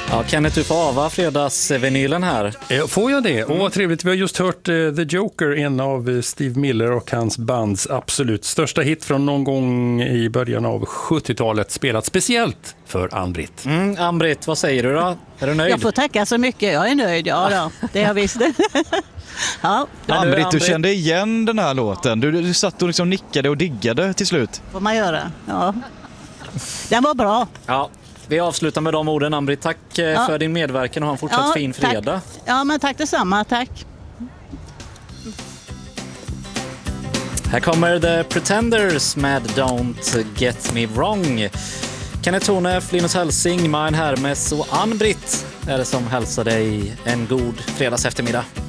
Ja, Kenneth, du får ava fredagsvinylen här. Får jag det? Vad trevligt. Vi har just hört The Joker, en av Steve Miller och hans bands absolut största hit från någon gång i början av 70-talet, spelat speciellt för Ann-Britt. Ann-Britt, vad säger du då? Är du nöjd? Jag får tacka så mycket. Jag är nöjd, ja då. Det har jag visst. Ja. Ann-Britt, du kände igen den här låten. Du satt och liksom nickade och diggade till slut. Får man göra, ja. Den var bra. Ja, vi avslutar med de orden. Ann-Britt, tack för din medverkan och ha en fortsatt fin fredag. Tack. Ja, men tack detsamma. Tack. Här kommer The Pretenders med Don't Get Me Wrong. Kenneth Tornef, Linus Helsing, Main Hermes och Ann-Britt är det som hälsar dig en god fredags eftermiddag.